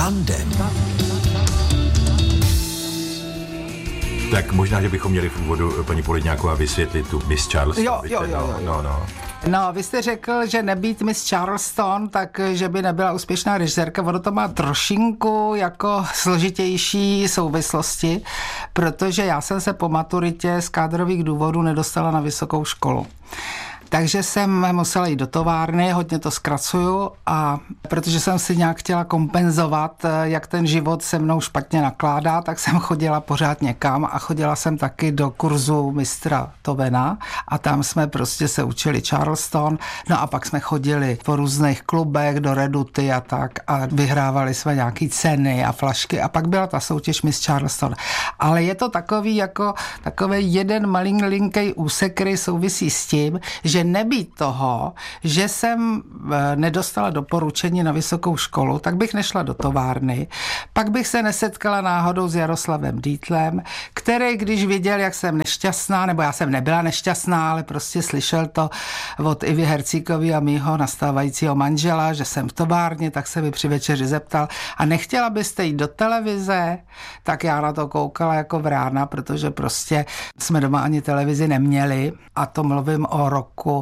Tandem. Tak možná, že bychom měli v úvodu paní Poledňáková vysvětlit tu Miss Charleston. Jo. No, vy jste řekl, že nebýt Miss Charleston, tak že by nebyla úspěšná režisérka. Ono to má trošinku jako složitější souvislosti, protože já jsem se po maturitě z kádrových důvodů nedostala na vysokou školu. Takže jsem musela jít do továrny, hodně to zkracuju, a protože jsem si nějak chtěla kompenzovat, jak ten život se mnou špatně nakládá, tak jsem chodila pořád někam a chodila jsem taky do kurzu mistra Tovena a tam jsme prostě se učili Charleston, no a pak jsme chodili po různých klubech do Reduty a tak a vyhrávali jsme nějaký ceny a flašky a pak byla ta soutěž Miss Charleston. Ale je to takový jeden malinký úsek, který souvisí s tím, že nebýt toho, že jsem nedostala doporučení na vysokou školu, tak bych nešla do továrny, pak bych se nesetkala náhodou s Jaroslavem Dietlem, který, když viděl, jak jsem nešťastná, nebo já jsem nebyla nešťastná, ale prostě slyšel to od Ivy Hercíkový a mýho nastávajícího manžela, že jsem v továrně, tak se mi při večeři zeptal, a nechtěla byste jít do televize? Tak já na to koukala jako vrána, protože prostě jsme doma ani televizi neměli, a to mluvím o roku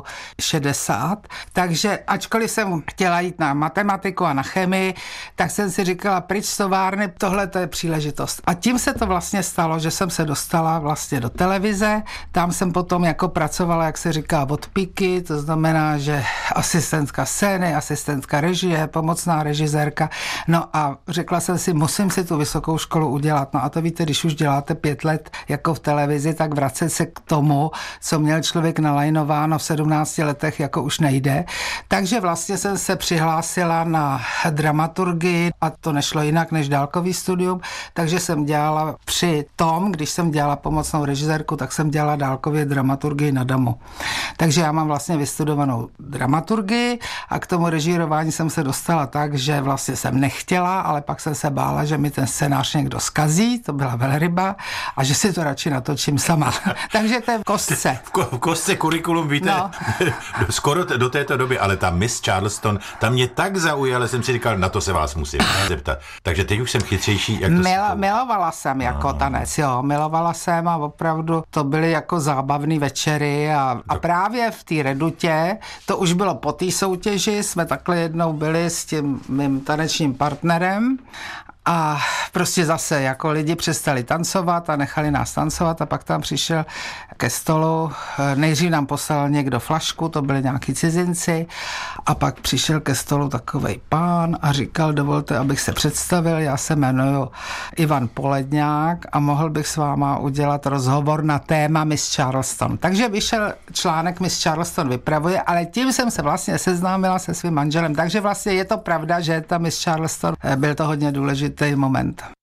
60. Takže ačkoliv jsem chtěla jít na matematiku a na chemii, tak jsem si říkala, pryč z továrny, tohle to je příležitost. A tím se to vlastně stalo, že jsem se dostala vlastně do televize. Tam jsem potom jako pracovala, jak se říká, od píky, to znamená, že asistentka scény, asistentka režie, pomocná režisérka. No a řekla jsem si, musím si tu vysokou školu udělat. No a to víte, když už děláte 5 let jako v televizi, tak vracet se k tomu, co měl člověk nalajnováno v 17 letech, jako už nejde. Takže vlastně jsem se přihlásila na dramaturgii a to nešlo jinak než dálkový studium, takže jsem dělala při tom, když jsem dělala pomocnou režisérku, tak jsem dělala dálkově dramaturgii na DAMu. Takže já mám vlastně vystudovanou dramaturgii a k tomu režírování jsem se dostala tak, že vlastně jsem nechtěla, ale pak jsem se bála, že mi ten scénář někdo zkazí, to byla velryba, a že si to radši natočím sama. Takže to je v kostce. V kostce kurikulum, víte, no. Skoro do této doby, ale ta Miss Charleston, ta mě tak zaujala, jsem si říkal, na to se vás musím zeptat. Takže teď už jsem chytřejší. Jak to milovala jsem jako tanec, jo, milovala jsem a opravdu to byly jako zábavné večery a právě v té Redutě, to už bylo po té soutěži, jsme takhle jednou byli s tím mým tanečním partnerem a prostě zase jako lidi přestali tancovat a nechali nás tancovat a pak tam přišel ke stolu, nejdřív nám poslal někdo flašku, to byli nějaký cizinci, a pak přišel ke stolu takovej pán a říkal, dovolte, abych se představil, já se jmenuji Ivan Poledňák a mohl bych s váma udělat rozhovor na téma Miss Charleston. Takže vyšel článek Miss Charleston vypravuje, ale tím jsem se vlastně seznámila se svým manželem, takže vlastně je to pravda, že ta Miss Charleston byl to hodně důležitý moment.